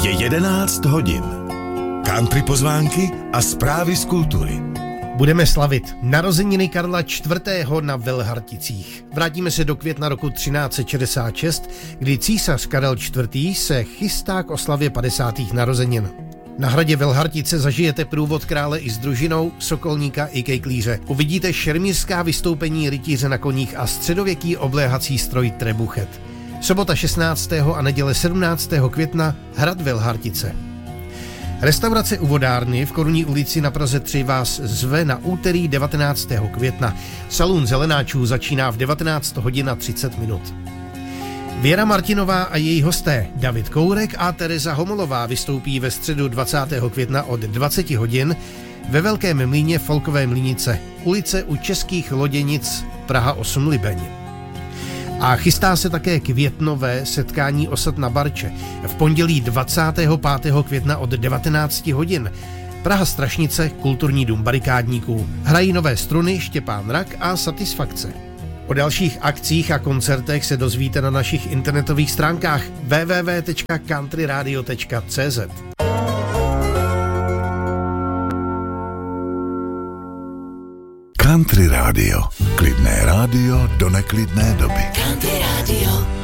Je 11 hodin. Country pozvánky a zprávy z kultury. Budeme slavit narozeniny Karla IV. Na Velharticích. Vrátíme se do května roku 1366, kdy císař Karel IV. Se chystá k oslavě 50. narozenin. Na hradě Velhartice zažijete průvod krále i s družinou, sokolníka i kejklíře. Uvidíte šermířská vystoupení rytíře na koních a středověký obléhací stroj trebuchet. Sobota 16. a neděle 17. května hrad Velhartice. Restaurace u vodárny v Korunní ulici na Praze 3 vás zve na úterý 19. května. Salon zelenáčů začíná v 19 hodin a 30 minut. Věra Martinová a její hosté David Kourek a Tereza Homolová vystoupí ve středu 20. května od 20 hodin ve Velkém mlýně Folkové Mlýnice, ulice u Českých Loděnic, Praha 8 Libeň. A chystá se také květnové setkání osad na Barče v pondělí 25. května od 19 hodin. Praha Strašnice, Kulturní dům barikádníků. Hrají nové struny Štěpán Rak a Satisfakce. O dalších akcích a koncertech se dozvíte na našich internetových stránkách www.countryradio.cz. Country Radio. Klidné rádio do neklidné doby. Country Radio.